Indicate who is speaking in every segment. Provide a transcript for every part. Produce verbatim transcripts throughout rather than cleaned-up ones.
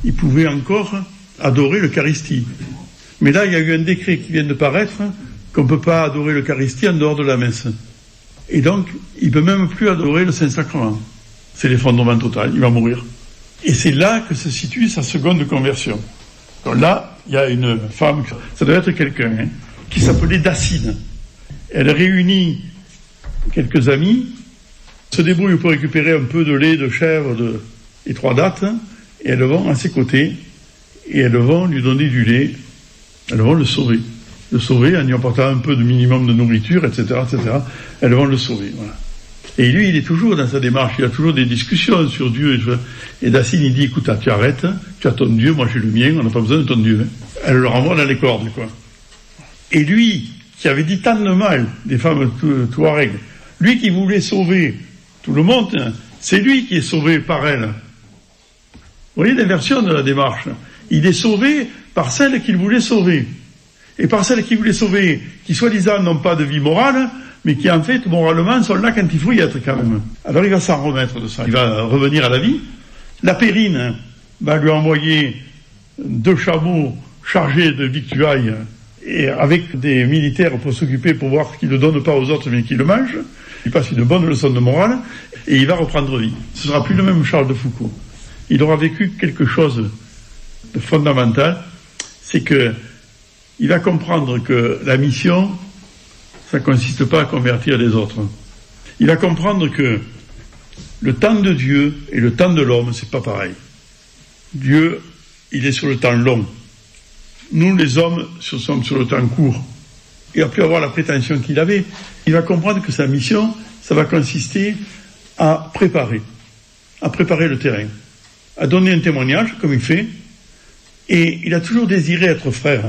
Speaker 1: il pouvait encore adorer l'Eucharistie. Mais là, il y a eu un décret qui vient de paraître qu'on ne peut pas adorer l'Eucharistie en dehors de la messe. Et donc, il ne peut même plus adorer le Saint-Sacrement. C'est l'effondrement total, il va mourir. Et c'est là que se situe sa seconde conversion. Donc là, il y a une femme, ça doit être quelqu'un, hein, qui s'appelait Dacine. Elle réunit quelques amis, se débrouille pour récupérer un peu de lait, de chèvre, de... et trois dattes, et elles vont à ses côtés, et elles vont lui donner du lait, elles vont le sauver. Le sauver en lui apportant un peu de minimum de nourriture, et cetera, et cetera. Elles vont le sauver, voilà. Et lui, il est toujours dans sa démarche, il a toujours des discussions sur Dieu. Et Dacine, il dit, écoute, tu arrêtes, tu as ton Dieu, moi j'ai le mien, on n'a pas besoin de ton Dieu. Elle le renvoie dans les cordes, quoi. Et lui, qui avait dit tant de mal des femmes touareg, lui qui voulait sauver tout le monde, c'est lui qui est sauvé par elle. Vous voyez l'inversion de la démarche. Il est sauvé par celle qu'il voulait sauver. Et par celles qu'il voulait sauver, qui soi-disant n'ont pas de vie morale, mais qui en fait, moralement, sont là quand il faut y être quand même. Alors il va s'en remettre de ça, il va revenir à la vie. La Périne va lui envoyer deux chameaux chargés de victuailles, et avec des militaires pour s'occuper, pour voir qu'ils ne donnent pas aux autres, mais qu'ils le mangent. Il passe une bonne leçon de morale, et il va reprendre vie. Ce ne sera plus le même Charles de Foucauld. Il aura vécu quelque chose de fondamental, c'est que il va comprendre que la mission, ça ne consiste pas à convertir les autres. Il va comprendre que le temps de Dieu et le temps de l'homme, c'est pas pareil. Dieu, il est sur le temps long. Nous, les hommes, sommes sur le temps court. Il va plus avoir la prétention qu'il avait. Il va comprendre que sa mission, ça va consister à préparer, à préparer le terrain, à donner un témoignage, comme il fait, et il a toujours désiré être frère.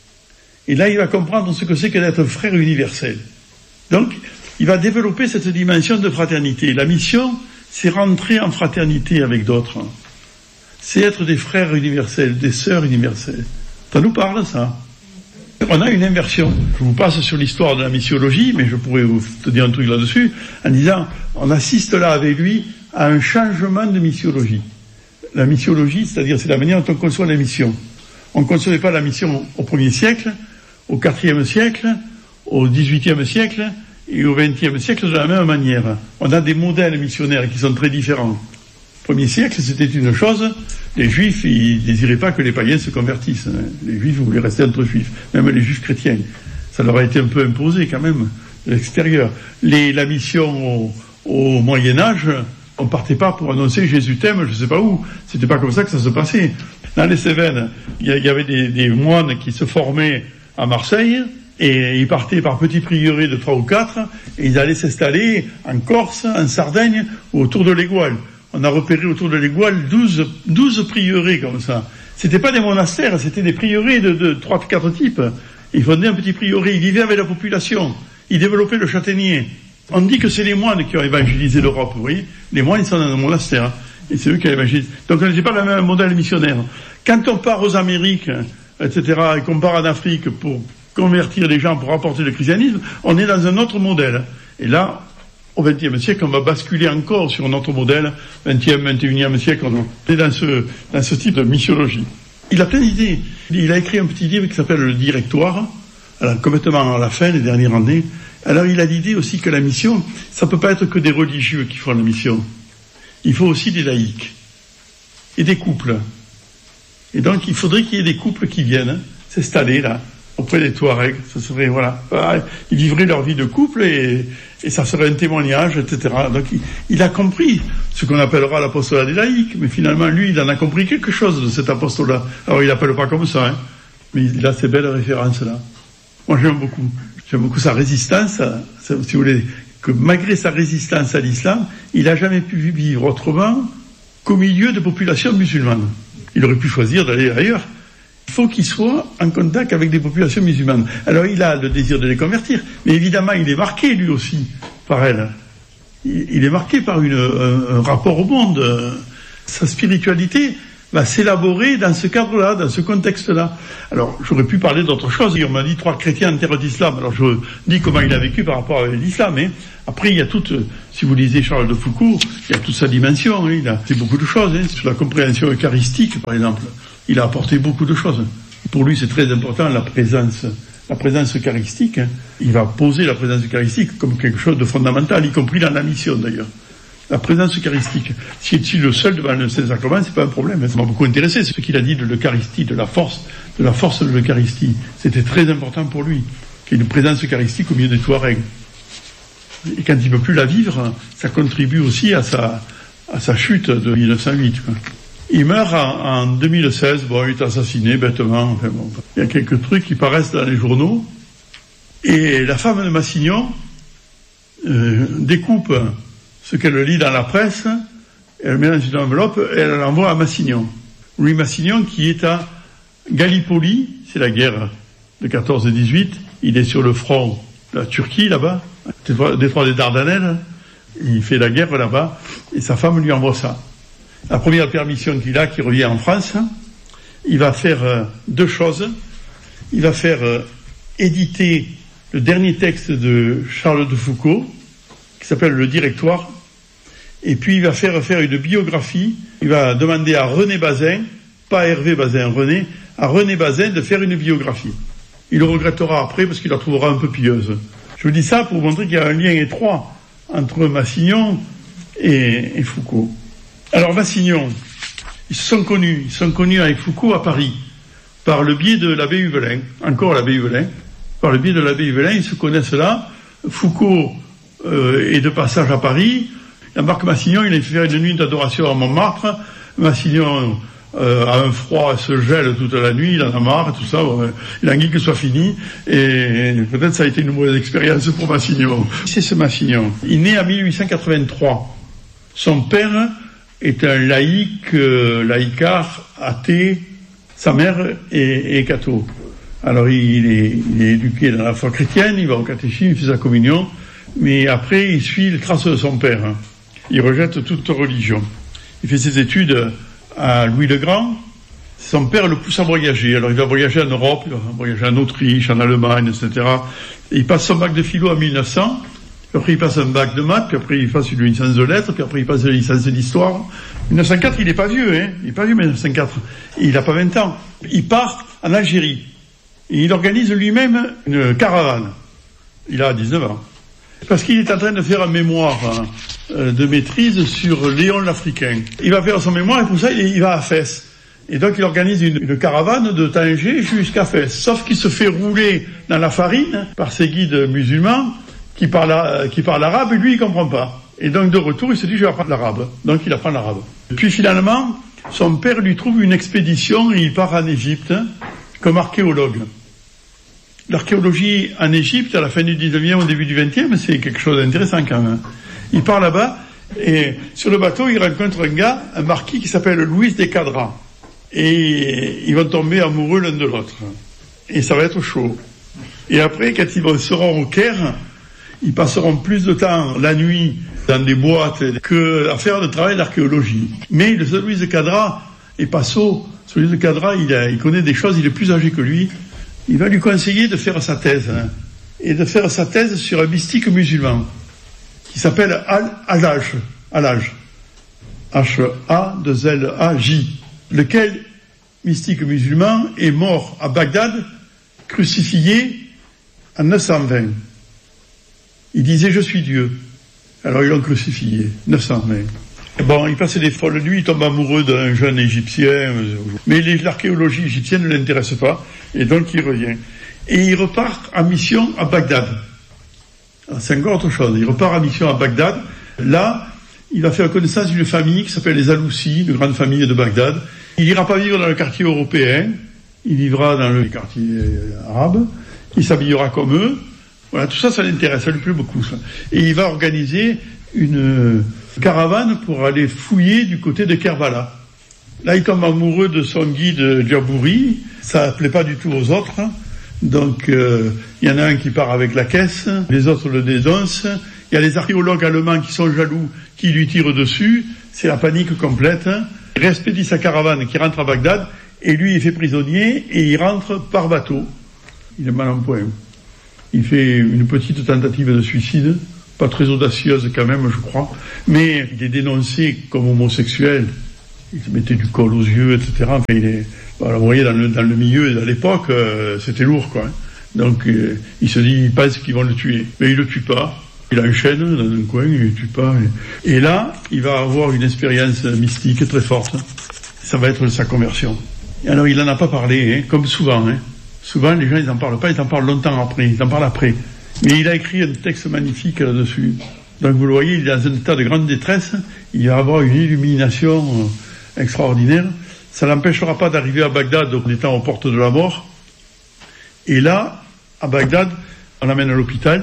Speaker 1: Et là, il va comprendre ce que c'est que d'être frère universel. Donc, il va développer cette dimension de fraternité. La mission, c'est rentrer en fraternité avec d'autres. C'est être des frères universels, des sœurs universelles. Ça nous parle, ça. On a une inversion. Je vous passe sur l'histoire de la missiologie, mais je pourrais vous te dire un truc là-dessus, en disant, on assiste là avec lui à un changement de missiologie. La missiologie, c'est-à-dire, c'est la manière dont on conçoit la mission. On ne concevait pas la mission au premier siècle, au quatrième siècle, au dix-huitième siècle et au vingtième siècle de la même manière. On a des modèles missionnaires qui sont très différents. Au premier siècle, c'était une chose, les Juifs, ils désiraient pas que les païens se convertissent. Les Juifs voulaient rester entre Juifs, même les Juifs chrétiens. Ça leur a été un peu imposé quand même, de l'extérieur. Les, la mission au, au Moyen-Âge, on partait pas pour annoncer Jésus t'aime, je sais pas où. C'était pas comme ça que ça se passait. Dans les Cévennes, il y, y avait des, des moines qui se formaient à Marseille, et ils partaient par petits prieurés de trois ou quatre, et ils allaient s'installer en Corse, en Sardaigne, ou autour de l'Égual. On a repéré autour de l'Égual douze, douze prieurés comme ça. C'était pas des monastères, c'était des prieurés de, de trois, quatre types. Ils fondaient un petit prieuré, ils vivaient avec la population. Ils développaient le châtaignier. On dit que c'est les moines qui ont évangélisé l'Europe, vous voyez. Les moines, ils sont dans un monastère, et c'est eux qui ont évangélisé. Donc, on n'est pas le même modèle missionnaire. Quand on part aux Amériques, et cetera, et qu'on part en Afrique pour convertir les gens, pour apporter le christianisme, on est dans un autre modèle. Et là, au vingtième siècle, on va basculer encore sur notre modèle, vingtième, vingt et unième siècle, on est dans ce, dans ce type de missiologie. Il a plein d'idées. Il a écrit un petit livre qui s'appelle Le Directoire, alors, complètement à la fin, les dernières années. Alors, il a l'idée aussi que la mission, ça peut pas être que des religieux qui font la mission. Il faut aussi des laïcs. Et des couples. Et donc, il faudrait qu'il y ait des couples qui viennent hein, s'installer, là, auprès des Touaregs. Ça serait, voilà. Ils vivraient leur vie de couple et, et ça serait un témoignage, et cetera. Donc, il, il a compris ce qu'on appellera l'apostolat des laïcs. Mais finalement, lui, il en a compris quelque chose de cet apostolat. Alors, il l'appelle pas comme ça, hein. Mais il a ces belles références-là. Moi, j'aime beaucoup. J'aime beaucoup sa résistance, ça, si vous voulez, que malgré sa résistance à l'islam, il n'a jamais pu vivre autrement qu'au milieu de populations musulmanes. Il aurait pu choisir d'aller ailleurs. Il faut qu'il soit en contact avec des populations musulmanes. Alors il a le désir de les convertir, mais évidemment il est marqué lui aussi par elles. Il est marqué par une, un, un rapport au monde. Sa spiritualité va s'élaborer dans ce cadre-là, dans ce contexte-là. Alors, j'aurais pu parler d'autre chose. On m'a dit trois chrétiens en terre d'islam. Alors, je dis comment il a vécu par rapport à l'islam. Hein. Après, il y a toute, si vous lisez Charles de Foucault, il y a toute sa dimension. Hein. Il a fait beaucoup de choses. Hein. Sur la compréhension eucharistique, par exemple, il a apporté beaucoup de choses. Pour lui, c'est très important, la présence, la présence eucharistique. Hein. Il va poser la présence eucharistique comme quelque chose de fondamental, y compris dans la mission, d'ailleurs. La présence eucharistique. Si est le seul devant le Saint-Sacrement, c'est pas un problème. Ça m'a beaucoup intéressé, c'est ce qu'il a dit de l'Eucharistie, de la force, de la force de l'Eucharistie. C'était très important pour lui, qu'il y ait une présence eucharistique au milieu des Touaregs. Et quand il ne peut plus la vivre, ça contribue aussi à sa, à sa chute de mille neuf cent huit, quoi. Il meurt en, en deux mille seize, bon, il est assassiné bêtement, enfin bon. Il y a quelques trucs qui paraissent dans les journaux. Et la femme de Massignon euh, découpe ce qu'elle lit dans la presse, elle met dans une enveloppe et elle l'envoie à Massignon. Louis Massignon, qui est à Gallipoli, c'est la guerre de quatorze dix-huit, il est sur le front de la Turquie, là-bas, détroit des Dardanelles, il fait la guerre là-bas, et sa femme lui envoie ça. La première permission qu'il a, qui revient en France, il va faire euh, deux choses. Il va faire euh, éditer le dernier texte de Charles de Foucault, qui s'appelle Le Directoire, et puis il va faire faire une biographie. Il va demander à René Bazin, pas Hervé Bazin, René, à René Bazin de faire une biographie. Il le regrettera après parce qu'il la trouvera un peu pieuse. Je vous dis ça pour vous montrer qu'il y a un lien étroit entre Massignon et, et Foucault. Alors Massignon, ils se sont connus, ils sont connus avec Foucault à Paris, par le biais de l'abbé Huvelin, encore l'abbé Huvelin, par le biais de l'abbé Huvelin, ils se connaissent là. Foucault euh, est de passage à Paris. Marc Massignon, il a fait faire une nuit d'adoration à Montmartre. Massignon euh, a un froid, se gèle toute la nuit, il en a marre, tout ça. Bon, il a envie que ce soit fini. Et peut-être ça a été une mauvaise expérience pour Massignon. C'est ce Massignon. Il naît en mille huit cent quatre-vingt-trois. Son père est un laïc, euh, laïcard, athée. Sa mère est, est catho. Alors il est, il est éduqué dans la foi chrétienne, il va au catéchisme, il fait sa communion. Mais après, il suit les traces de son père. Il rejette toute religion. Il fait ses études à Louis le Grand. Son père le pousse à voyager. Alors il va voyager en Europe, il va voyager en Autriche, en Allemagne, et cetera. Et il passe son bac de philo en mille neuf cents. Puis après il passe un bac de maths, puis après il passe une licence de lettres, puis après il passe une licence d'histoire. mille neuf cent quatre, il n'est pas vieux, hein. Il n'est pas vieux, mille neuf cent quatre. Il n'a pas vingt ans. Il part en Algérie. Et il organise lui-même une caravane. Il a dix-neuf ans. Parce qu'il est en train de faire un mémoire hein, de maîtrise sur Léon l'Africain. Il va faire son mémoire et pour ça, il va à Fès. Et donc, il organise une, une caravane de Tanger jusqu'à Fès. Sauf qu'il se fait rouler dans la farine par ses guides musulmans qui parlent, qui parlent arabe et lui, il comprend pas. Et donc, de retour, il se dit, je vais apprendre l'arabe. Donc, il apprend l'arabe. Puis, finalement, son père lui trouve une expédition et il part en Égypte comme archéologue. L'archéologie en Égypte, à la fin du dix-neuvième, au début du vingtième, c'est quelque chose d'intéressant quand même. Il part là-bas, et sur le bateau, il rencontre un gars, un marquis qui s'appelle Louis de Cadran. Et ils vont tomber amoureux l'un de l'autre. Et ça va être chaud. Et après, quand ils seront au Caire, ils passeront plus de temps la nuit dans des boîtes que à faire le travail d'archéologie. Mais le Louis de Cadran est pas sot. Louis de Cadran, il, a, il connaît des choses, il est plus âgé que lui. Il va lui conseiller de faire sa thèse, hein, et de faire sa thèse sur un mystique musulman, qui s'appelle Al-Hallaj, Hallaj, H A deux L A J, lequel mystique musulman est mort à Bagdad, crucifié en neuf cent vingt. Il disait « Je suis Dieu ». Alors ils l'ont crucifié, neuf cent vingt. Bon, il passait des folles nuits, il tombe amoureux d'un jeune Égyptien, mais l'archéologie égyptienne ne l'intéresse pas, et donc il revient. Et il repart en mission à Bagdad. Alors, c'est encore autre chose, il repart en mission à Bagdad. Là, il va faire connaissance d'une famille qui s'appelle les Aloussi, une grande famille de Bagdad. Il n'ira pas vivre dans le quartier européen, il vivra dans le quartier arabe, il s'habillera comme eux. Voilà, tout ça, ça l'intéresse, ça lui plaît beaucoup, ça. Et il va organiser une caravane pour aller fouiller du côté de Kerbala. Là, il tombe amoureux de son guide Djabouri. Ça ne plaît pas du tout aux autres. Donc, euh, il y en a un qui part avec la caisse, les autres le dénoncent. Il y a les archéologues allemands qui sont jaloux, qui lui tirent dessus. C'est la panique complète. Il expédie sa caravane qui rentre à Bagdad, et lui il fait prisonnier, et il rentre par bateau. Il est mal en point. Il fait une petite tentative de suicide, pas très audacieuse quand même, je crois, mais il est dénoncé comme homosexuel. Il se mettait du col aux yeux, et cetera. Enfin, il est, voilà, vous voyez, dans le, dans le milieu, à l'époque, euh, c'était lourd, quoi. Donc, euh, il se dit, il pense qu'ils vont le tuer. Mais il le tue pas. Il enchaîne dans un coin, il le tue pas. Et, et là, il va avoir une expérience mystique très forte. Ça va être sa conversion. Et alors, il n'en a pas parlé, hein, comme souvent, hein. Souvent, les gens, ils n'en parlent pas, ils en parlent longtemps après, ils en parlent après. Mais il a écrit un texte magnifique là-dessus. Donc, vous le voyez, il est dans un état de grande détresse. Il va avoir une illumination euh, extraordinaire. Ça ne l'empêchera pas d'arriver à Bagdad en étant aux portes de la mort. Et là, à Bagdad, on l'amène à l'hôpital.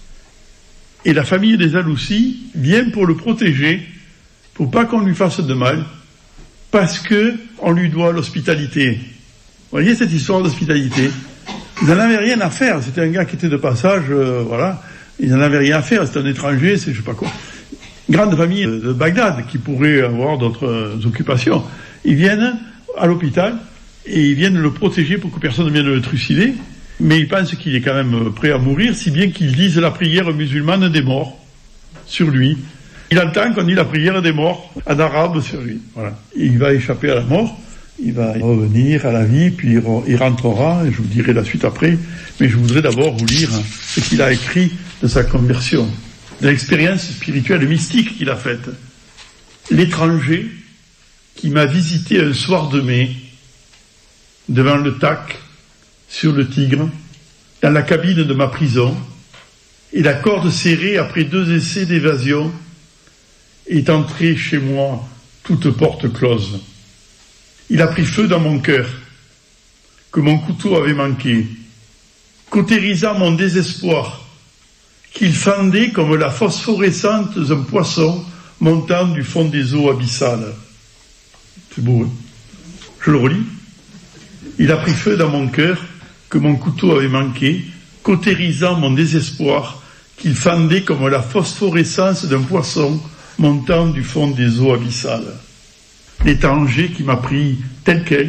Speaker 1: Et la famille des Aloussi vient pour le protéger, pour pas qu'on lui fasse de mal, parce que on lui doit l'hospitalité. Vous voyez cette histoire d'hospitalité. Ils n'en avaient rien à faire. C'était un gars qui était de passage, euh, voilà. Ils n'en avaient rien à faire. C'était un étranger, c'est je sais pas quoi. Grande famille de Bagdad qui pourrait avoir d'autres euh, occupations. Ils viennent à l'hôpital et ils viennent le protéger pour que personne ne vienne le trucider. Mais ils pensent qu'il est quand même prêt à mourir, si bien qu'ils disent la prière musulmane des morts sur lui. Il entend qu'on dit la prière des morts en arabe sur lui. Voilà. Et il va échapper à la mort. Il va revenir à la vie, puis il rentrera, et je vous dirai la suite après, mais je voudrais d'abord vous lire ce qu'il a écrit de sa conversion, de l'expérience spirituelle mystique qu'il a faite. L'étranger qui m'a visité un soir de mai, devant le Tac, sur le Tigre, dans la cabine de ma prison, et la corde serrée après deux essais d'évasion, est entré chez moi, toute porte close. Il a pris feu dans mon cœur, que mon couteau avait manqué, cautérisant mon désespoir, qu'il fendait comme la phosphorescente d'un poisson montant du fond des eaux abyssales. C'est beau, hein? Je le relis. Il a pris feu dans mon cœur, que mon couteau avait manqué, cautérisant mon désespoir, qu'il fendait comme la phosphorescence d'un poisson montant du fond des eaux abyssales. L'étranger qui m'a pris tel quel,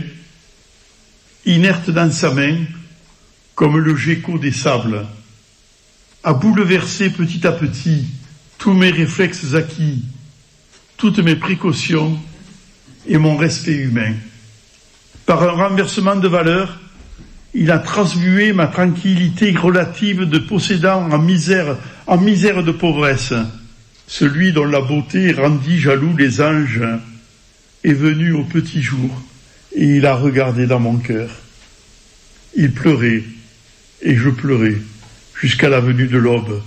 Speaker 1: inerte dans sa main, comme le gecko des sables, a bouleversé petit à petit tous mes réflexes acquis, toutes mes précautions et mon respect humain. Par un renversement de valeur, il a transmué ma tranquillité relative de possédant en misère, en misère de pauvresse. Celui dont la beauté rendit jaloux les anges est venu au petit jour et il a regardé dans mon cœur. Il pleurait et je pleurais jusqu'à la venue de l'aube.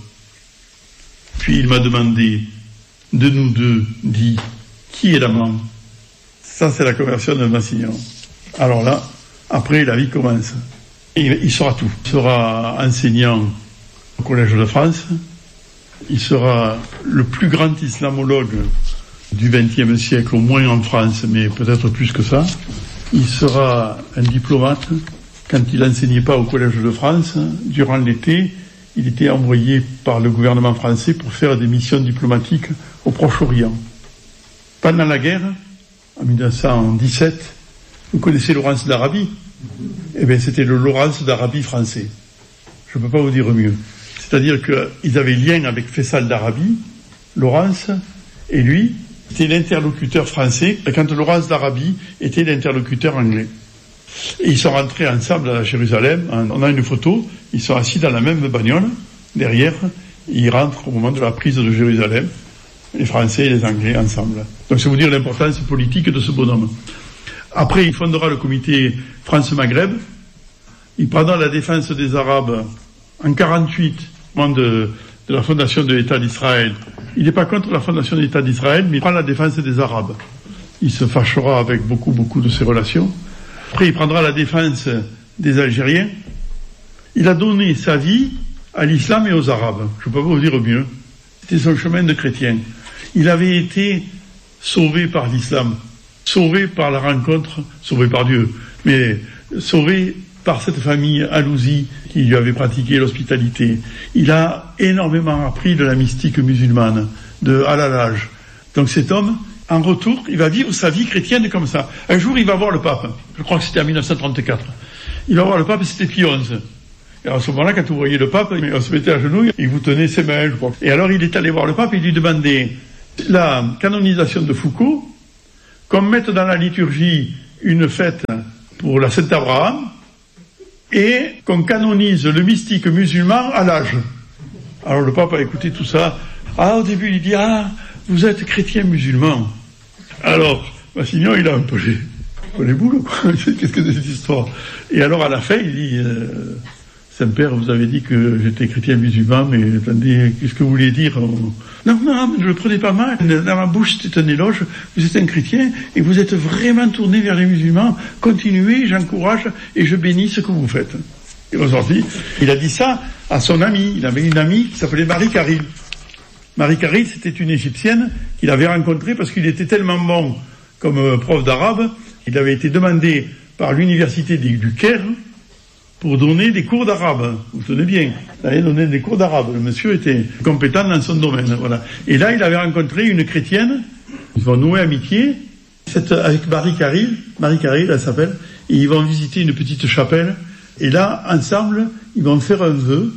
Speaker 1: Puis il m'a demandé, de nous deux, dit, qui est l'amant? Ça c'est la conversion de Massignon. Alors là, après la vie commence. Et il saura tout. Il sera enseignant au Collège de France. Il sera le plus grand islamologue du vingtième siècle, au moins en France, mais peut-être plus que ça. Il sera un diplomate. Quand il n'enseignait pas au Collège de France, durant l'été, il était envoyé par le gouvernement français pour faire des missions diplomatiques au Proche-Orient. Pendant la guerre, en mille neuf cent dix-sept, vous connaissez Laurence d'Arabie? Eh bien, c'était le Laurence d'Arabie français. Je ne peux pas vous dire mieux. C'est-à-dire qu'ils avaient lien avec Faisal d'Arabie, Laurence, et lui était l'interlocuteur français, quand Laurence d'Arabie était l'interlocuteur anglais. Et ils sont rentrés ensemble à Jérusalem, on a une photo, ils sont assis dans la même bagnole, derrière, et ils rentrent au moment de la prise de Jérusalem, les Français et les Anglais ensemble. Donc c'est vous dire l'importance politique de ce bonhomme. Après, il fondera le comité France-Maghreb, il prendra la défense des Arabes en quarante-huit, au moment de, de la fondation de l'État d'Israël. Il n'est pas contre la fondation de l'État d'Israël, mais il prend la défense des Arabes. Il se fâchera avec beaucoup, beaucoup de ses relations. Après, il prendra la défense des Algériens. Il a donné sa vie à l'islam et aux Arabes. Je ne peux pas vous dire mieux. C'était son chemin de chrétien. Il avait été sauvé par l'islam, sauvé par la rencontre, sauvé par Dieu, mais sauvé par cette famille Alouzi qui lui avait pratiqué l'hospitalité. Il a énormément appris de la mystique musulmane, de Al-Hallaj. Donc cet homme en retour, il va vivre sa vie chrétienne comme ça. Un jour, il va voir le pape. Je crois que c'était en mille neuf cent trente-quatre. Il va voir le pape, c'était Pie onze. Et à ce moment-là, quand vous voyez le pape, on se mettait à genoux, il vous tenait ses mains, je crois. Et alors, il est allé voir le pape et lui demandait la canonisation de Foucault, qu'on mette dans la liturgie une fête pour la Saint-Abraham, et qu'on canonise le mystique musulman à l'âge. Alors le pape a écouté tout ça. Ah, au début, il dit, ah, vous êtes chrétien musulman. Alors, Massignon, il a un peu les, un peu les boules, quoi. Qu'est-ce que c'est cette histoire? Et alors, à la fin, il dit, euh, Saint-Père, vous avez dit que j'étais chrétien musulman, mais attendez, qu'est-ce que vous voulez dire? Non, non, ne le prenez pas mal. Dans ma bouche, c'était un éloge. Vous êtes un chrétien et vous êtes vraiment tourné vers les musulmans. Continuez, j'encourage et je bénis ce que vous faites. Et aujourd'hui, il a dit ça à son ami. Il avait une amie qui s'appelait Marie Caril. Marie Caril, c'était une Égyptienne qu'il avait rencontrée parce qu'il était tellement bon comme prof d'arabe. Il avait été demandé par l'université du Caire pour donner des cours d'arabe. Vous tenez bien. Il avait donné des cours d'arabe. Le monsieur était compétent dans son domaine. Voilà. Et là, il avait rencontré une chrétienne. Ils vont nouer amitié. Cette, avec Marie Caril. Marie Caril, elle s'appelle. Et ils vont visiter une petite chapelle. Et là, ensemble, ils vont faire un vœu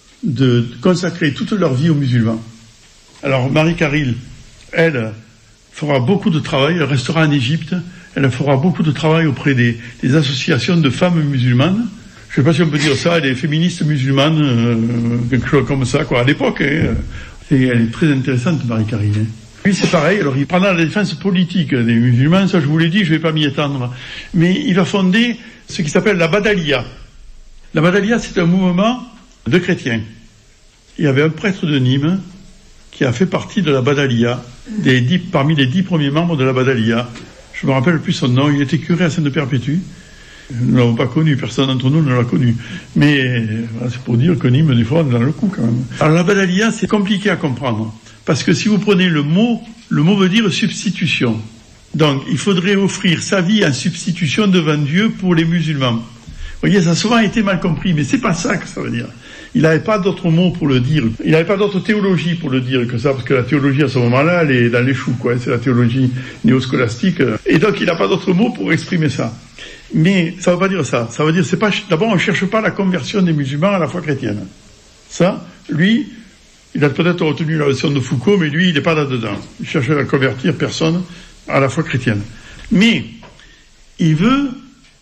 Speaker 1: de consacrer toute leur vie aux musulmans. Alors, Marie Caril, elle, fera beaucoup de travail. Elle restera en Égypte. Elle fera beaucoup de travail auprès des, des associations de femmes musulmanes. Je ne sais pas si on peut dire ça, elle est féministe musulmane, euh, quelque chose comme ça, quoi, à l'époque. Hein. Et elle est très intéressante, Marie Caril. Hein. Lui, c'est pareil. Alors, il prendra la défense politique des musulmans, ça je vous l'ai dit, je ne vais pas m'y étendre. Mais il va fonder ce qui s'appelle la Badalia. La Badalia, c'est un mouvement de chrétiens. Il y avait un prêtre de Nîmes qui a fait partie de la Badalia, des dix, parmi les dix premiers membres de la Badalia. Je me rappelle plus son nom, il était curé à Sainte-Perpétue. Nous ne l'avons pas connu, personne d'entre nous ne l'a connu. Mais voilà, c'est pour dire que Nîmes, des fois, on est dans le coup quand même. Alors la Badalia, c'est compliqué à comprendre. Parce que si vous prenez le mot, le mot veut dire substitution. Donc, il faudrait offrir sa vie en substitution devant Dieu pour les musulmans. Vous voyez, ça a souvent été mal compris, mais c'est pas ça que ça veut dire. Il n'avait pas d'autre mot pour le dire. Il n'avait pas d'autre théologie pour le dire que ça, parce que la théologie, à ce moment-là, elle est dans les choux, quoi. C'est la théologie néoscolastique. Et donc, il n'a pas d'autre mot pour exprimer ça. Mais ça ne veut pas dire ça. Ça veut dire, c'est pas, d'abord, on ne cherche pas la conversion des musulmans à la foi chrétienne. Ça, lui, il a peut-être retenu la leçon de Foucault, mais lui, il n'est pas là-dedans. Il cherche à convertir personne à la foi chrétienne. Mais, il veut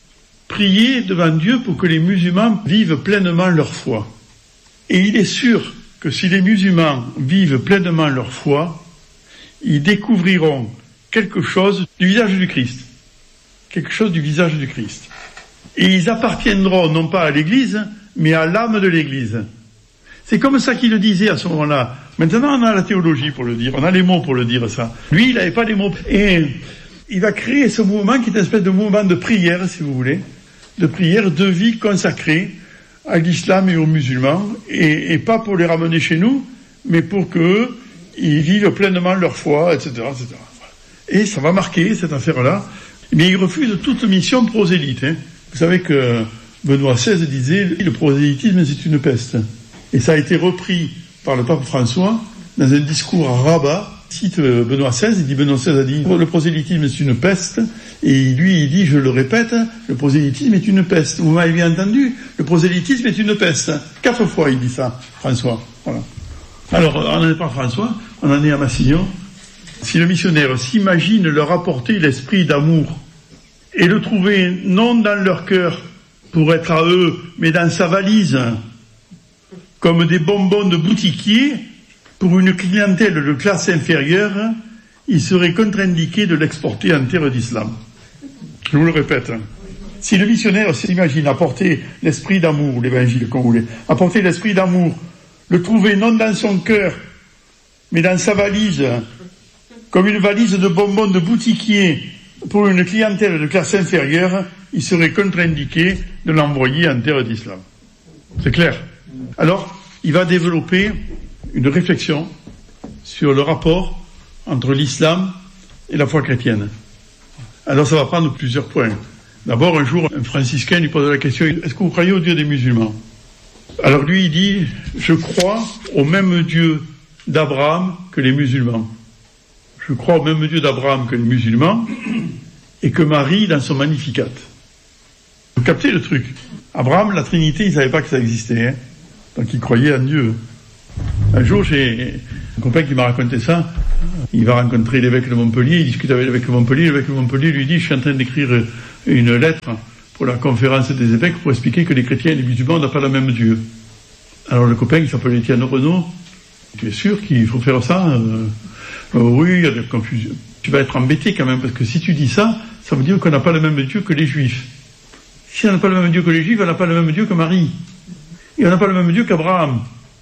Speaker 1: prier devant Dieu pour que les musulmans vivent pleinement leur foi. Et il est sûr que si les musulmans vivent pleinement leur foi, ils découvriront quelque chose du visage du Christ. Quelque chose du visage du Christ. Et ils appartiendront non pas à l'Église, mais à l'âme de l'Église. C'est comme ça qu'il le disait à ce moment-là. Maintenant, on a la théologie pour le dire, on a les mots pour le dire, ça. Lui, il n'avait pas les mots. Et il va créer ce mouvement qui est une espèce de mouvement de prière, si vous voulez, de prière, de vie consacrée à l'islam et aux musulmans, et, et pas pour les ramener chez nous, mais pour qu'eux, ils vivent pleinement leur foi, et cetera, et cetera. Et ça va marquer, cette affaire-là. Mais il refuse toute mission prosélyte. Hein. Vous savez que Benoît seize disait « le prosélytisme, c'est une peste ». Et ça a été repris par le pape François dans un discours à Rabat. Cite Benoît seize, il dit Benoît seize a dit « le prosélytisme, c'est une peste ». Et lui, il dit, je le répète, le prosélytisme est une peste. Vous m'avez bien entendu, le prosélytisme est une peste. Quatre fois, il dit ça, François. Voilà. Alors, on n'en est pas François, on en est à Massignon. Si le missionnaire s'imagine leur apporter l'esprit d'amour et le trouver non dans leur cœur pour être à eux, mais dans sa valise, comme des bonbons de boutiquier, pour une clientèle de classe inférieure, il serait contre-indiqué de l'exporter en terre d'islam. Je vous le répète. Si le missionnaire s'imagine apporter l'esprit d'amour, l'évangile comme vous voulez, apporter l'esprit d'amour, le trouver non dans son cœur, mais dans sa valise, comme une valise de bonbons de boutiquier pour une clientèle de classe inférieure, il serait contre-indiqué de l'envoyer en terre d'islam. C'est clair. Alors, il va développer une réflexion sur le rapport entre l'islam et la foi chrétienne. Alors ça va prendre plusieurs points. D'abord, un jour, un franciscain lui pose la question, est-ce que vous croyez au Dieu des musulmans? Alors lui, il dit, je crois au même Dieu d'Abraham que les musulmans. je crois au même Dieu d'Abraham que les musulmans, et que Marie dans son Magnificat. Vous captez le truc? Abraham, la Trinité, il ne savait pas que ça existait, hein. Donc il croyait en Dieu. Un jour, j'ai un copain qui m'a raconté ça. Il va rencontrer l'évêque de Montpellier, il discute avec l'évêque de Montpellier, l'évêque de Montpellier lui dit, je suis en train d'écrire une lettre pour la conférence des évêques pour expliquer que les chrétiens et les musulmans n'ont pas le même Dieu. Alors le copain, il s'appelle Étienne Renaud, tu es sûr qu'il faut faire ça? euh, euh, Oui, il y a des confusions. Tu vas être embêté quand même, parce que si tu dis ça, ça veut dire qu'on n'a pas le même Dieu que les Juifs. Si on n'a pas le même Dieu que les Juifs, on n'a pas le même Dieu que Marie. Et on n'a pas le même Dieu qu'Abraham.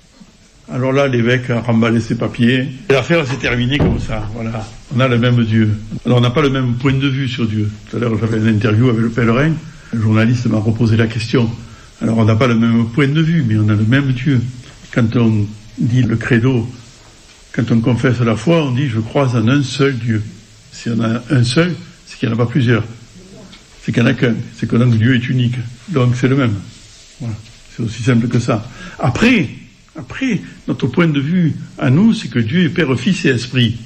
Speaker 1: Alors là, l'évêque a remballé ses papiers. Et l'affaire s'est terminée comme ça. Voilà. On a le même Dieu. Alors on n'a pas le même point de vue sur Dieu. Tout à l'heure, j'avais une interview avec le pèlerin. Le journaliste m'a reposé la question. Alors on n'a pas le même point de vue, mais on a le même Dieu. Quand on dit le credo, quand on confesse la foi, on dit je crois en un seul Dieu. Si on a un seul, c'est qu'il n'y en a pas plusieurs. C'est qu'il n'y en a qu'un. C'est que donc Dieu est unique. Donc c'est le même. Voilà. C'est aussi simple que ça. Après, après, notre point de vue à nous, c'est que Dieu est Père, Fils et Esprit.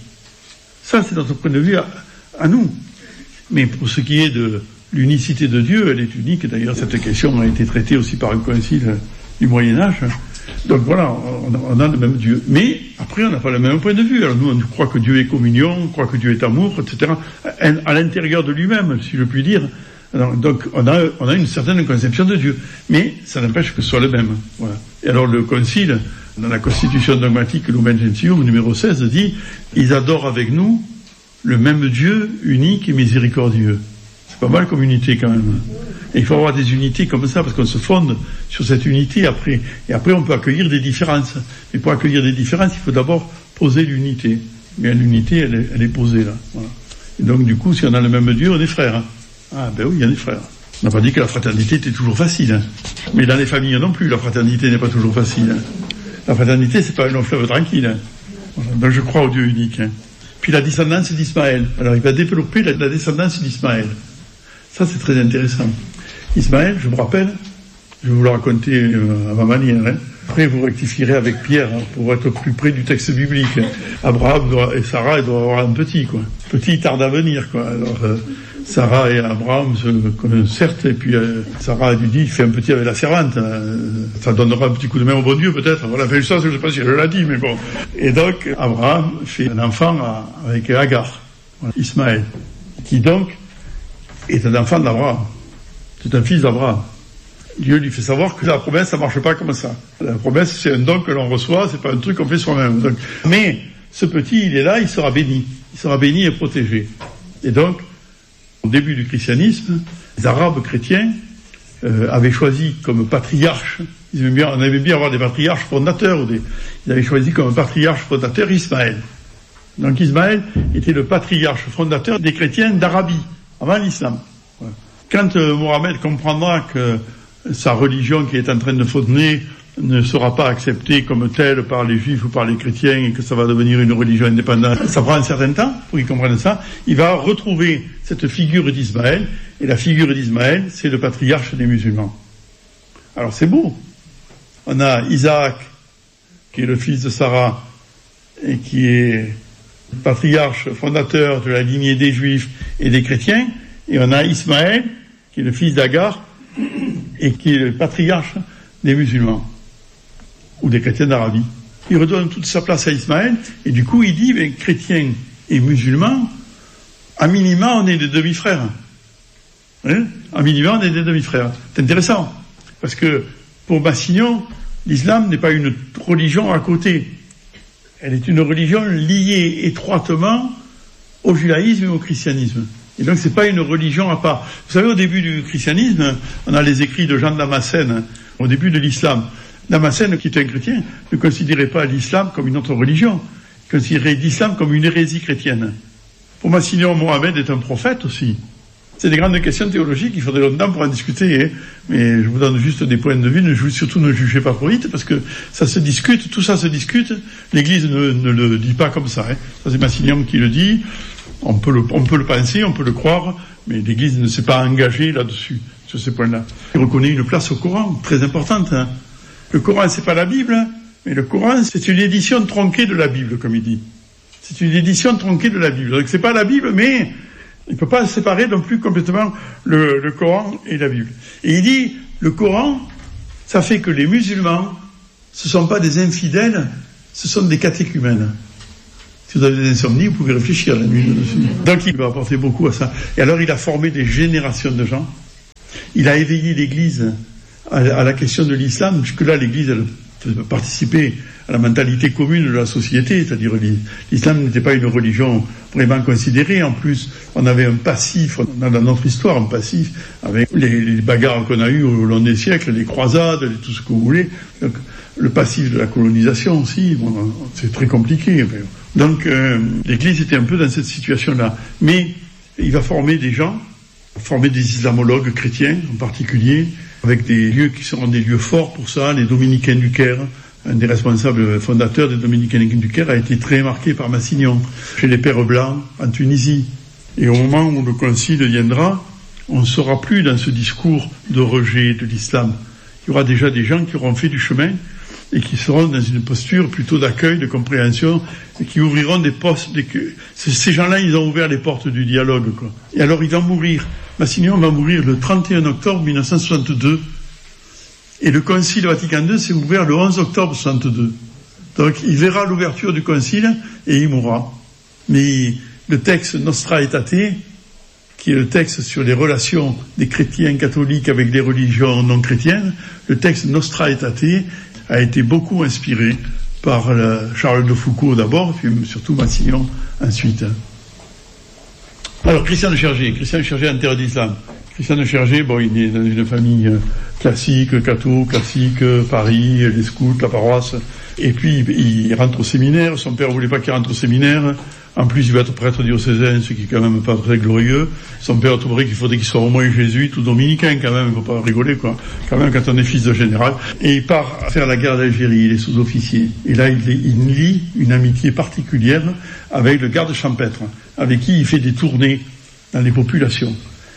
Speaker 1: Ça, c'est notre point de vue à, à nous. Mais pour ce qui est de l'unicité de Dieu, elle est unique. D'ailleurs, cette question a été traitée aussi par un concile du Moyen-Âge. Donc voilà, on a, on a le même Dieu. Mais après, on n'a pas le même point de vue. Alors nous, on croit que Dieu est communion, on croit que Dieu est amour, et cetera. À l'intérieur de lui-même, si je puis dire. Alors, donc on a, on a une certaine conception de Dieu. Mais ça n'empêche que ce soit le même. Voilà. Et alors le concile, dans la Constitution dogmatique Lumen Gentium, numéro seize, dit « Ils adorent avec nous le même Dieu unique et miséricordieux ». C'est pas mal comme unité quand même. Et il faut avoir des unités comme ça, parce qu'on se fonde sur cette unité après. Et après, on peut accueillir des différences. Mais pour accueillir des différences, il faut d'abord poser l'unité. Mais l'unité, elle est, elle est posée là. Voilà. Et donc, du coup, si on a le même Dieu, on est frères. Hein. Ah, ben oui, il y a des frères. On n'a pas dit que la fraternité était toujours facile. Hein. Mais dans les familles non plus, la fraternité n'est pas toujours facile. Hein. La fraternité, c'est pas un long fleuve tranquille. Hein. Voilà. Donc, je crois au Dieu unique. Hein. Puis la descendance d'Ismaël. Alors, il va développer la, la descendance d'Ismaël. Ça, c'est très intéressant. Ismaël, je me rappelle, je vais vous le raconter euh, à ma manière. Hein. Après, vous rectifierez avec Pierre hein, pour être plus près du texte biblique. Hein. Abraham doit, et Sarah doivent avoir un petit, quoi. Petit tarde à venir, quoi. Alors, euh, Sarah et Abraham se connaissent certes, et puis euh, Sarah lui dit, fais un petit avec la servante. Hein. Ça donnera un petit coup de main au bon Dieu, peut-être. Voilà, fait ça, je ne sais pas si je l'ai dit, mais bon. Et donc, Abraham fait un enfant à, avec Agar, voilà, Ismaël, qui donc est un enfant d'Abraham. C'est un fils d'Abraham. Dieu lui fait savoir que la promesse, ça marche pas comme ça. La promesse, c'est un don que l'on reçoit, c'est pas un truc qu'on fait soi-même. Donc, mais ce petit, il est là, il sera béni. Il sera béni et protégé. Et donc, au début du christianisme, les Arabes chrétiens euh, avaient choisi comme patriarche, ils aimaient bien, on aimait bien avoir des patriarches fondateurs, ou des, ils avaient choisi comme patriarche fondateur Ismaël. Donc Ismaël était le patriarche fondateur des chrétiens d'Arabie, avant l'islam. Voilà. Quand euh, Mohammed comprendra que sa religion qui est en train de fonder ne sera pas acceptée comme telle par les juifs ou par les chrétiens et que ça va devenir une religion indépendante, ça prend un certain temps pour qu'ils comprennent ça, il va retrouver cette figure d'Ismaël, et la figure d'Ismaël, c'est le patriarche des musulmans. Alors c'est beau. On a Isaac, qui est le fils de Sarah, et qui est patriarche fondateur de la lignée des juifs et des chrétiens, et on a Ismaël, qui est le fils d'Agar, et qui est le patriarche des musulmans, ou des chrétiens d'Arabie. Il redonne toute sa place à Ismaël, et du coup il dit, ben, chrétiens et musulmans, à minima on est des demi-frères. Hein? À minima on est des demi-frères. C'est intéressant, parce que pour Massignon, l'islam n'est pas une religion à côté. Elle est une religion liée étroitement au judaïsme et au christianisme. Et donc c'est pas une religion à part. Vous savez, au début du christianisme, on a les écrits de Jean de Damascène, au début de l'islam. Damascène, qui était un chrétien, ne considérait pas l'islam comme une autre religion. Il considérait l'islam comme une hérésie chrétienne. Pour Massignon, Mohammed est un prophète aussi. C'est des grandes questions théologiques, il faudrait longtemps pour en discuter, hein. Mais je vous donne juste des points de vue, ne, surtout ne jugez pas trop vite, parce que ça se discute, tout ça se discute, l'Église ne, ne le dit pas comme ça. Hein. Ça c'est Massignon qui le dit, on peut le, on peut le penser, on peut le croire, mais l'Église ne s'est pas engagée là-dessus, sur ces points-là. Il reconnaît une place au Coran, très importante. Hein. Le Coran, c'est pas la Bible, hein, mais le Coran, c'est une édition tronquée de la Bible, comme il dit. C'est une édition tronquée de la Bible. Donc c'est pas la Bible, mais il ne peut pas séparer non plus complètement le, le Coran et la Bible. Et il dit, le Coran, ça fait que les musulmans, ce ne sont pas des infidèles, ce sont des catéchumènes. Si vous avez des insomnies, vous pouvez réfléchir la nuit dessus. Donc il va apporter beaucoup à ça. Et alors il a formé des générations de gens. Il a éveillé l'Église à, à la question de l'islam, puisque là l'Église, elle peut participer à la mentalité commune de la société, c'est-à-dire l'islam n'était pas une religion vraiment considérée. En plus, on avait un passif, on a dans notre histoire un passif avec les, les bagarres qu'on a eues au long des siècles, les croisades, tout ce que vous voulez. Donc, le passif de la colonisation aussi, bon, c'est très compliqué. Donc, euh, l'Église était un peu dans cette situation-là. Mais il va former des gens, former des islamologues chrétiens en particulier, avec des lieux qui seront des lieux forts pour ça, les Dominicains du Caire. Un des responsables fondateurs des Dominicains du Caire a été très marqué par Massignon, chez les Pères Blancs, en Tunisie. Et au moment où le concile viendra, on ne sera plus dans ce discours de rejet de l'islam. Il y aura déjà des gens qui auront fait du chemin et qui seront dans une posture plutôt d'accueil, de compréhension, et qui ouvriront des postes. Des... Ces gens-là, ils ont ouvert les portes du dialogue, quoi. Et alors, il va mourir. Massignon va mourir le trente et un octobre mille neuf cent soixante-deux. Et le Concile Vatican deux s'est ouvert le onze octobre soixante-deux. Donc, il verra l'ouverture du Concile et il mourra. Mais le texte Nostra Aetate, qui est le texte sur les relations des chrétiens catholiques avec les religions non chrétiennes, le texte Nostra Aetate a été beaucoup inspiré par Charles de Foucault d'abord, puis surtout Massignon ensuite. Alors, Christian de Chergé. Christian de Chergé, en terre d'islam. Christian de Chergé, bon, il est dans une famille classique, catho, classique, Paris, les scouts, la paroisse. Et puis, il rentre au séminaire. Son père voulait pas qu'il rentre au séminaire. En plus, il va être prêtre diocésain, ce qui est quand même pas très glorieux. Son père a trouvé qu'il faudrait qu'il soit au moins jésuite ou dominicain, quand même. Il faut pas rigoler, quoi. Quand même, quand on est fils de général. Et il part faire la guerre d'Algérie. Il est sous-officier. Et là, il, il lie une amitié particulière avec le garde champêtre, avec qui il fait des tournées dans les populations.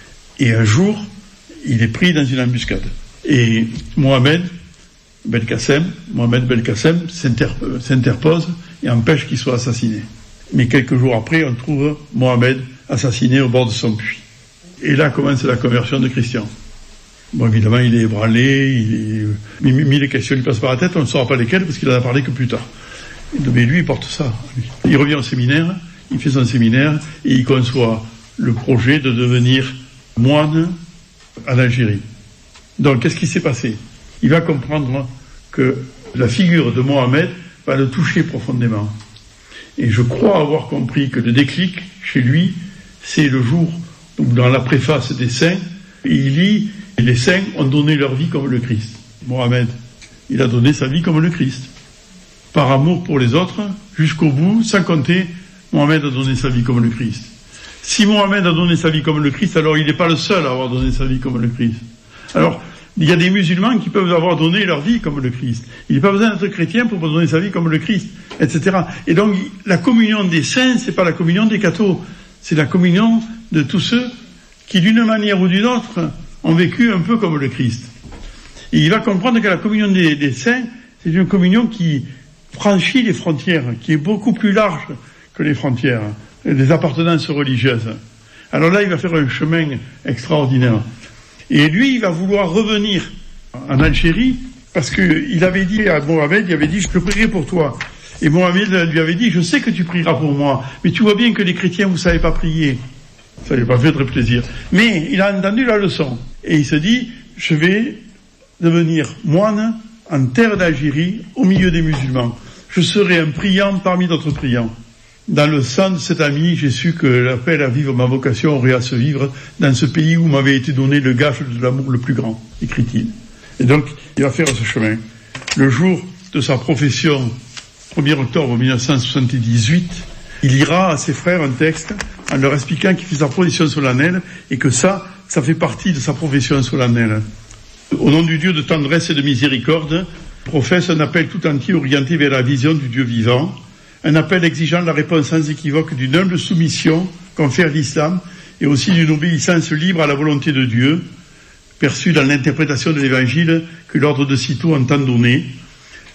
Speaker 1: Et un jour, il est pris dans une embuscade. Et Mohamed Belkacem, Mohamed Belkacem s'interp- s'interpose et empêche qu'il soit assassiné. Mais quelques jours après, on trouve Mohamed assassiné au bord de son puits. Et là commence la conversion de Christian. Bon, évidemment, il est ébranlé, il est... mille questions lui passent par la tête, on ne saura pas lesquelles parce qu'il en a parlé que plus tard. Mais lui, il porte ça. Il revient au séminaire, il fait son séminaire et il conçoit le projet de devenir moine en Algérie. Donc, qu'est-ce qui s'est passé? Il va comprendre que la figure de Mohamed va le toucher profondément. Et je crois avoir compris que le déclic, chez lui, c'est le jour où, dans la préface des saints, il lit « Les saints ont donné leur vie comme le Christ ». Mohamed, il a donné sa vie comme le Christ. Par amour pour les autres, jusqu'au bout, sans compter, Mohamed a donné sa vie comme le Christ. Si Mohamed a donné sa vie comme le Christ, alors il n'est pas le seul à avoir donné sa vie comme le Christ. Alors, il y a des musulmans qui peuvent avoir donné leur vie comme le Christ. Il n'est pas besoin d'être chrétien pour donner sa vie comme le Christ, et cetera. Et donc, la communion des saints, c'est pas la communion des cathos, c'est la communion de tous ceux qui, d'une manière ou d'une autre, ont vécu un peu comme le Christ. Et il va comprendre que la communion des, des saints, c'est une communion qui franchit les frontières, qui est beaucoup plus large que les frontières, les appartenances religieuses. Alors là, il va faire un chemin extraordinaire. Et lui, il va vouloir revenir en Algérie, parce qu'il avait dit à Mohamed, il avait dit, je prierai pour toi. Et Mohamed lui avait dit, je sais que tu prieras pour moi, mais tu vois bien que les chrétiens, vous ne savez pas prier. Ça lui a pas fait très plaisir. Mais il a entendu la leçon. Et il se dit, je vais devenir moine en terre d'Algérie, au milieu des musulmans. Je serai un priant parmi d'autres priants. Dans le sang de cet ami, j'ai su que l'appel à vivre ma vocation aurait à se vivre dans ce pays où m'avait été donné le gage de l'amour le plus grand, écrit-il. Et donc, il va faire ce chemin. Le jour de sa profession, premier octobre mille neuf cent soixante-dix-huit, il lira à ses frères un texte en leur expliquant qu'il fait sa profession solennelle et que ça, ça fait partie de sa profession solennelle. Au nom du Dieu de tendresse et de miséricorde, professe un appel tout entier orienté vers la vision du Dieu vivant, un appel exigeant la réponse sans équivoque d'une humble soumission confère l'islam et aussi d'une obéissance libre à la volonté de Dieu, perçue dans l'interprétation de l'évangile que l'ordre de Cîteaux entend donner,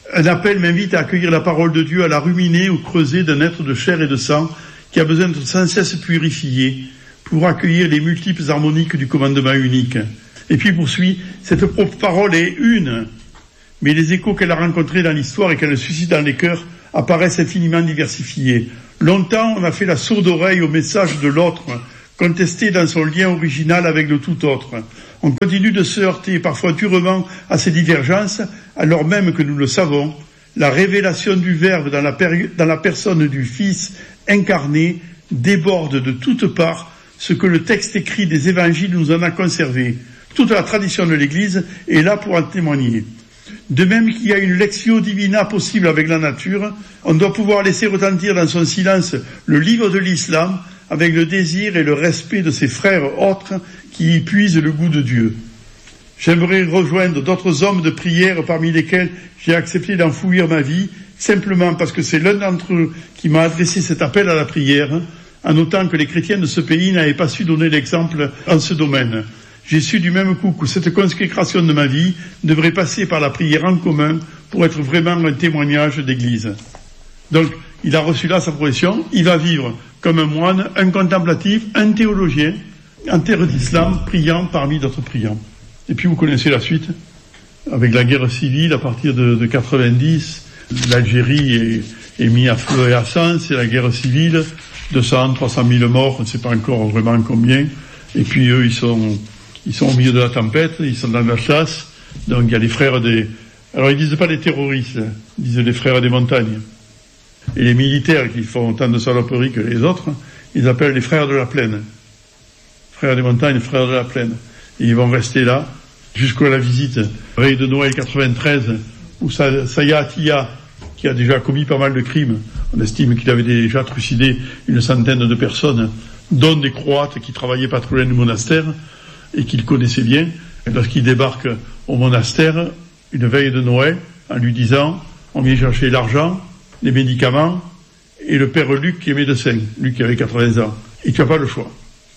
Speaker 1: Un appel m'invite à accueillir la parole de Dieu, à la ruminer au creuset d'un être de chair et de sang qui a besoin d'être sans cesse purifié pour accueillir les multiples harmoniques du commandement unique. Et puis poursuit, cette propre parole est une, mais les échos qu'elle a rencontrés dans l'histoire et qu'elle suscite dans les cœurs apparaissent infiniment diversifiés. Longtemps, on a fait la sourde oreille au message de l'autre, contesté dans son lien original avec le tout autre. On continue de se heurter parfois durement à ces divergences, alors même que nous le savons, la révélation du Verbe dans la, péri- dans la personne du Fils incarné déborde de toutes parts ce que le texte écrit des évangiles nous en a conservé. Toute la tradition de l'Église est là pour en témoigner. De même qu'il y a une lectio divina possible avec la nature, on doit pouvoir laisser retentir dans son silence le livre de l'islam avec le désir et le respect de ses frères autres qui y puisent le goût de Dieu. J'aimerais rejoindre d'autres hommes de prière parmi lesquels j'ai accepté d'enfouir ma vie, simplement parce que c'est l'un d'entre eux qui m'a adressé cet appel à la prière, en notant que les chrétiens de ce pays n'avaient pas su donner l'exemple en ce domaine. J'ai su du même coup que cette consécration de ma vie devrait passer par la prière en commun pour être vraiment un témoignage d'Église. Donc, il a reçu là sa profession, il va vivre comme un moine, un contemplatif, un théologien, en terre d'islam, priant parmi d'autres priants. Et puis vous connaissez la suite, avec la guerre civile à partir de, de quatre-vingt-dix, l'Algérie est, est mise à feu et à sang, c'est la guerre civile, deux cents, trois cent mille morts, on ne sait pas encore vraiment combien, et puis eux ils sont, ils sont au milieu de la tempête, ils sont dans la chasse, donc il y a les frères des... Alors ils disent pas les terroristes, ils disent les frères des montagnes. Et les militaires qui font autant de saloperies que les autres, ils appellent les frères de la plaine. Frères des montagnes, frères de la plaine. Et ils vont rester là, jusqu'à la visite, veille de Noël quatre-vingt-treize, où Saya Atiyah, qui a déjà commis pas mal de crimes, on estime qu'il avait déjà trucidé une centaine de personnes, dont des Croates qui travaillaient pas trop loin du monastère, et qu'il connaissait bien, et lorsqu'il débarque au monastère, une veille de Noël, en lui disant, on vient chercher l'argent, les médicaments, et le père Luc qui est médecin, Luc qui avait quatre-vingts ans. Et tu n'as pas le choix.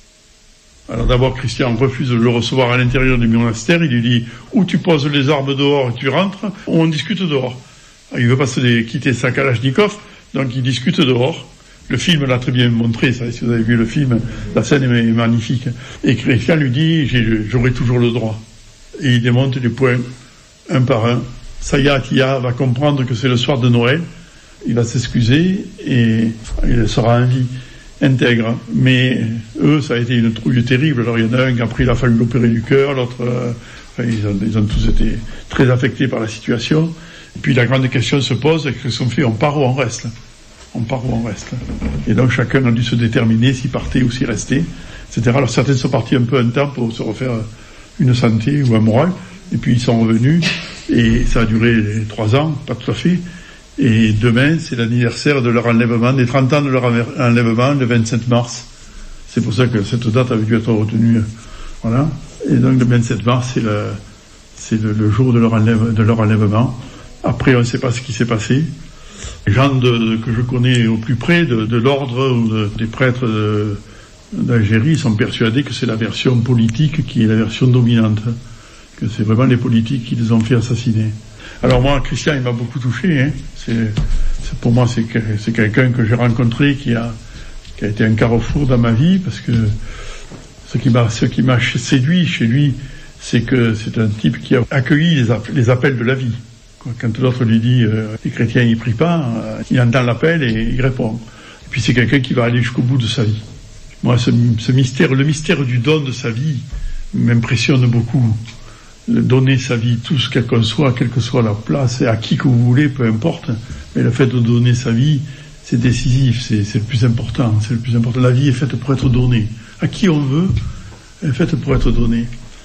Speaker 1: Alors d'abord, Christian refuse de le recevoir à l'intérieur du monastère, il lui dit, ou tu poses les armes dehors et tu rentres, ou on discute dehors. Alors, il ne veut pas se quitter sa Kalachnikov, donc il discute dehors. Le film l'a très bien montré, ça, si vous avez vu le film, la scène est magnifique. Et Christian lui dit, j'aurai toujours le droit. Et il démonte les points, un par un. Saya Atiyah va comprendre que c'est le soir de Noël, il va s'excuser et il sera en vie intègre. Mais eux, ça a été une trouille terrible. Alors il y en a un qui a pris la faille opérée du cœur, l'autre, euh, enfin, ils, ont, ils ont tous été très affectés par la situation. Et puis la grande question se pose, qu'est-ce qu'on fait? On part ou on reste? On part ou on reste? Et donc chacun a dû se déterminer s'il partait ou s'il restait, et cetera. Alors certains sont partis un peu un temps pour se refaire une santé ou un moral, et puis ils sont revenus, et ça a duré les trois ans, pas tout à fait. Et demain, c'est l'anniversaire de leur enlèvement, des trente ans de leur enlèvement, le vingt-sept mars. C'est pour ça que cette date avait dû être retenue. Voilà. Et donc le vingt-sept mars, c'est le, c'est le, le jour de leur, enlève, de leur enlèvement. Après, on ne sait pas ce qui s'est passé. Les gens de, de, que je connais au plus près, de, de l'ordre ou de, des prêtres de, d'Algérie, sont persuadés que c'est la version politique qui est la version dominante. Que c'est vraiment les politiques qui les ont fait assassiner. Alors moi, Christian, il m'a beaucoup touché. Hein. C'est, c'est, pour moi, c'est, c'est quelqu'un que j'ai rencontré qui a, qui a été un carrefour dans ma vie, parce que ce qui m'a, ce qui m'a séduit chez lui, c'est que c'est un type qui a accueilli les, app- les appels de la vie. Quand l'autre lui dit euh, les chrétiens ils prient pas, euh, il entend l'appel et il répond. Et puis c'est quelqu'un qui va aller jusqu'au bout de sa vie. Moi, ce, ce mystère, le mystère du don de sa vie m'impressionne beaucoup. Le donner sa vie, tout ce qu'elle conçoit, quelle que soit la place, et à qui que vous voulez, peu importe. Mais le fait de donner sa vie, c'est décisif, c'est, c'est le plus important. C'est le plus important. La vie est faite pour être donnée. À qui on veut, elle est faite pour être donnée.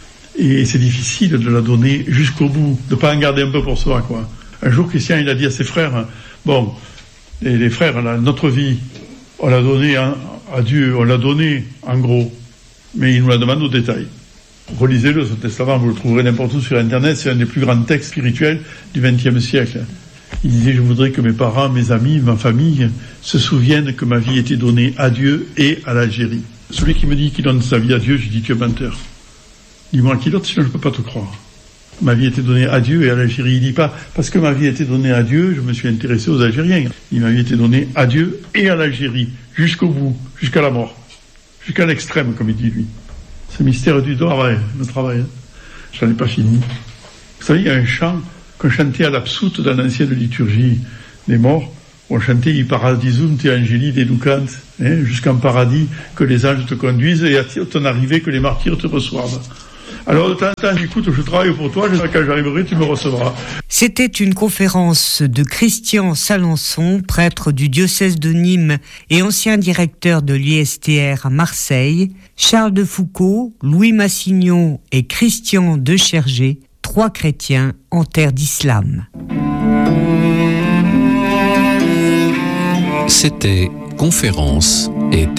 Speaker 1: Et c'est difficile de la donner jusqu'au bout, de pas en garder un peu pour soi, quoi. Un jour, Christian, il a dit à ses frères, bon, les, les frères, là, notre vie, on l'a donnée à, à Dieu, on l'a donnée, en gros, mais il nous la demande au détail. Relisez-le, ce testament, vous le trouverez n'importe où sur Internet, c'est un des plus grands textes spirituels du vingtième siècle. Il disait, je voudrais que mes parents, mes amis, ma famille se souviennent que ma vie était donnée à Dieu et à l'Algérie. Celui qui me dit qu'il donne sa vie à Dieu, je dis, tu es menteur. Dis-moi qui d'autre, sinon je ne peux pas te croire. Ma vie était donnée à Dieu et à l'Algérie. Il dit pas, parce que ma vie était donnée à Dieu, je me suis intéressé aux Algériens. Il m'a vie été donnée à Dieu et à l'Algérie, jusqu'au bout, jusqu'à la mort, jusqu'à l'extrême, comme il dit lui. C'est le mystère du travail, le travail. Hein. J'en ai pas fini. Vous savez, il y a un chant qu'on chantait à l'absoute dans l'ancienne liturgie des morts. On chantait « I paradisum te angeli deducant hein, » jusqu'en paradis, que les anges te conduisent et à ton arrivée que les martyrs te reçoivent. Alors, de temps en temps, j'écoute, je travaille pour toi, quand j'arriverai, tu me recevras.
Speaker 2: C'était une conférence de Christian Salençon, prêtre du diocèse de Nîmes et ancien directeur de l'I S T R à Marseille, Charles de Foucauld, Louis Massignon et Christian de Chergé, trois chrétiens en terre d'islam.
Speaker 3: C'était Conférence et